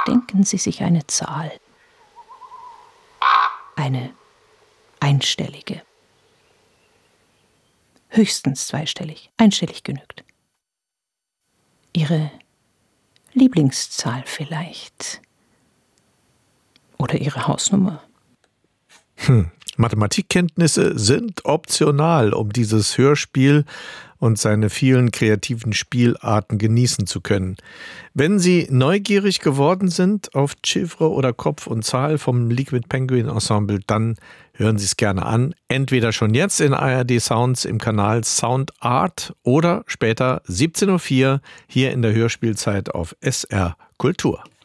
Denken Sie sich eine Zahl. Eine einstellige. Höchstens zweistellig. Einstellig genügt. Ihre Lieblingszahl vielleicht. Oder Ihre Hausnummer. Mathematikkenntnisse sind optional, um dieses Hörspiel und seine vielen kreativen Spielarten genießen zu können. Wenn Sie neugierig geworden sind auf Chiffre oder Kopf und Zahl vom Liquid Penguin Ensemble, dann hören Sie es gerne an. Entweder schon jetzt in ARD Sounds im Kanal Sound Art oder später 17:04 Uhr hier in der Hörspielzeit auf SR Kultur.